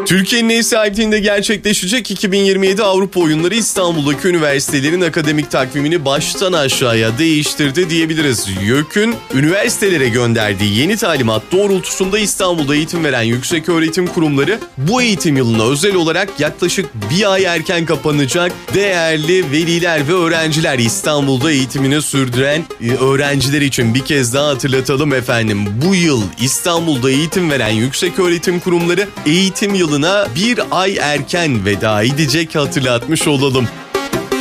Türkiye'nin ev sahipliğinde gerçekleşecek 2027 Avrupa Oyunları İstanbul'daki üniversitelerin akademik takvimini baştan aşağıya değiştirdi diyebiliriz. YÖK'ün üniversitelere gönderdiği yeni talimat doğrultusunda İstanbul'da eğitim veren yükseköğretim kurumları bu eğitim yılına özel olarak yaklaşık bir ay erken kapanacak. Değerli veliler ve öğrenciler, İstanbul'da eğitimini sürdüren öğrenciler için bir kez daha hatırlatalım efendim. Bu yıl İstanbul'da eğitim veren yükseköğretim kurumları eğitim yılına bir ay erken veda edecek, hatırlatmış olalım.